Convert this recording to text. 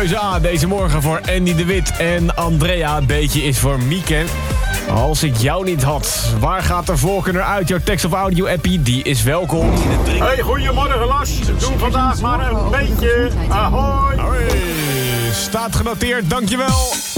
keuze A deze morgen voor Andy de Wit en Andrea. Beetje is voor Mieke. Als ik jou niet had, waar gaat de voorkeur naar uit? Jouw tekst of audio appie, die is welkom. Hey, goedemorgen Las. Doe vandaag maar een beetje. Ahoy. Hoi. Staat genoteerd, dankjewel.